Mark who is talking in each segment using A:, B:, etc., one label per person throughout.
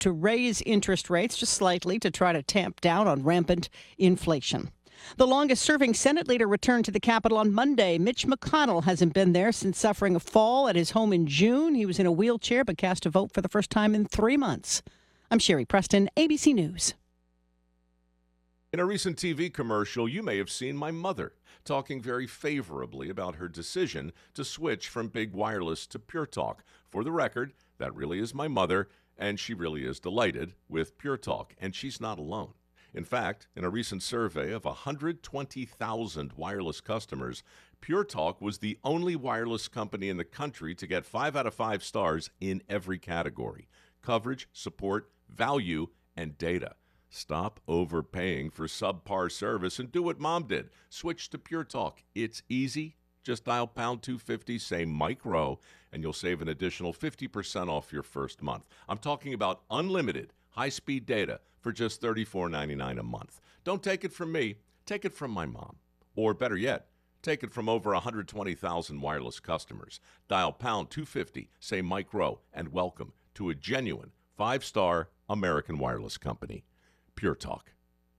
A: to raise interest rates just slightly to try to tamp down on rampant inflation. The longest-serving Senate leader returned to the Capitol on Monday. Mitch McConnell hasn't been there since suffering a fall at his home in June. He was in a wheelchair but cast a vote for the first time in 3 months. I'm Sherry Preston, ABC News.
B: In a recent TV commercial, you may have seen my mother talking very favorably about her decision to switch from big wireless to Pure Talk. For the record, that really is my mother, and she really is delighted with Pure Talk, and she's not alone. In fact, in a recent survey of 120,000 wireless customers, Pure Talk was the only wireless company in the country to get 5 out of 5 stars in every category: coverage, support, value, and data. Stop overpaying for subpar service and do what Mom did. Switch to Pure Talk. It's easy. Just dial pound 250, say Mike Rowe, and you'll save an additional 50% off your first month. I'm talking about unlimited high-speed data for just $34.99 a month. Don't take it from me. Take it from my mom. Or better yet, take it from over 120,000 wireless customers. Dial pound 250, say Mike Rowe, and welcome to a genuine 5-star American wireless company. Pure Talk.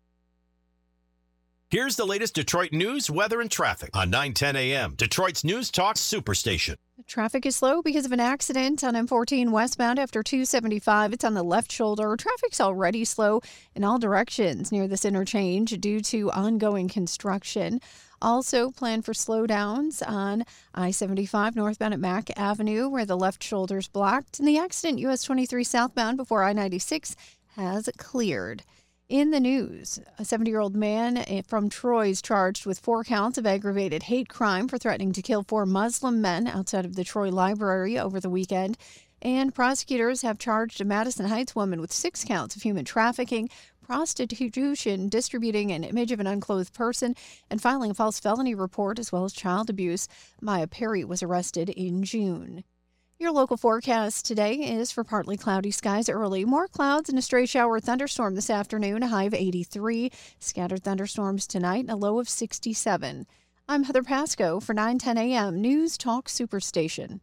C: Here's the latest Detroit news, weather, and traffic on 9:10 a.m. Detroit's News Talk Superstation.
D: Traffic is slow because of an accident on M14 westbound after 275. It's on the left shoulder. Traffic's already slow in all directions near this interchange due to ongoing construction. Also, plan for slowdowns on I-75 northbound at Mack Avenue, where the left shoulder's blocked. And the accident, US 23 southbound before I-96, has cleared. In the news, a 70-year-old man from Troy is charged with 4 counts of aggravated hate crime for threatening to kill 4 Muslim men outside of the Troy Library over the weekend. And prosecutors have charged a Madison Heights woman with 6 counts of human trafficking, prostitution, distributing an image of an unclothed person, and filing a false felony report, as well as child abuse. Maya Perry was arrested in June. Your local forecast today is for partly cloudy skies early. More clouds and a stray shower or thunderstorm this afternoon, a high of 83. Scattered thunderstorms tonight, a low of 67. I'm Heather Pasco for 9:10 a.m. News Talk Superstation.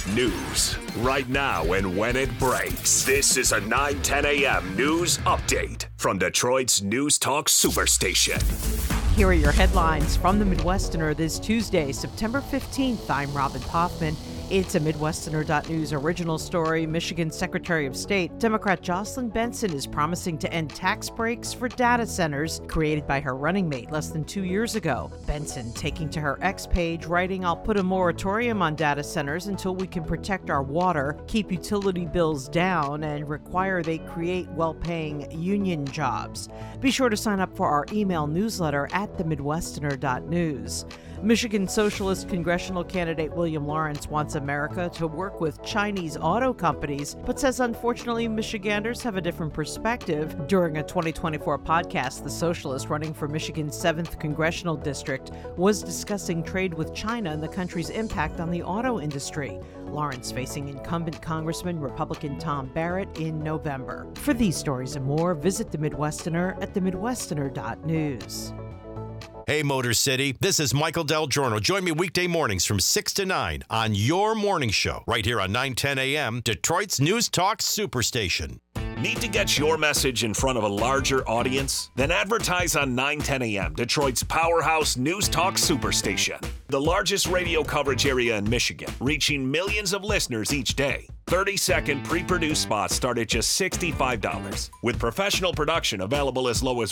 E: News right now and when it breaks. This is a 9:10 a.m. news update from Detroit's News Talk Superstation.
F: Here are your headlines from the Midwesterner this Tuesday, September 15th. I'm Robin Poffman. It's a Midwesterner.news original story. Michigan Secretary of State, Democrat Jocelyn Benson, is promising to end tax breaks for data centers created by her running mate less than 2 years ago. Benson taking to her X page, writing, "I'll put a moratorium on data centers until we can protect our water, keep utility bills down, and require they create well-paying union jobs." Be sure to sign up for our email newsletter at themidwesterner.news. Michigan Socialist congressional candidate William Lawrence wants America to work with Chinese auto companies, but says unfortunately Michiganders have a different perspective. During a 2024 podcast, the socialist running for Michigan's 7th congressional district was discussing trade with China and the country's impact on the auto industry. Lawrence facing incumbent Congressman Republican Tom Barrett in November. For these stories and more, visit The Midwesterner at themidwesterner.news.
C: Hey, Motor City, this is Michael Del Giorno. Join me weekday mornings from 6 to 9 on your morning show, right here on 9:10 a.m., Detroit's News Talk Superstation.
E: Need to get your message in front of a larger audience? Then advertise on 9:10 a.m., Detroit's powerhouse News Talk Superstation. The largest radio coverage area in Michigan, reaching millions of listeners each day. 30-second pre-produced spots start at just $65, with professional production available as low as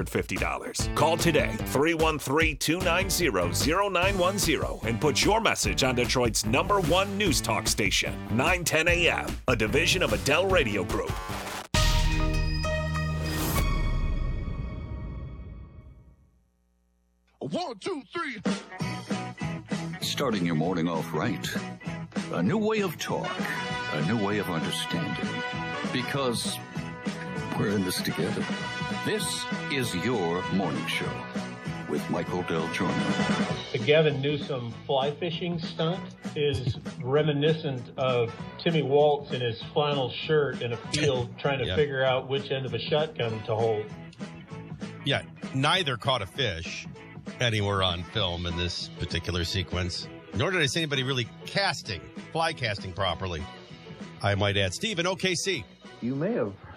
E: $150. Call today, 313-290-0910, and put your message on Detroit's #1 News Talk station, 9:10 a.m., a division of Adele Radio Group.
G: One, two, three.
H: Starting your morning off right. A new way of talk. A new way of understanding. Because we're in this together. This is your morning show with Michael Del Giorno.
I: The Gavin Newsom fly fishing stunt is reminiscent of Timmy Waltz in his flannel shirt in a field trying to figure out which end of a shotgun to hold.
J: Yeah, neither caught a fish anywhere on film in this particular sequence, nor did I see anybody really fly casting properly, I might add. Steve in OKC.
K: You may have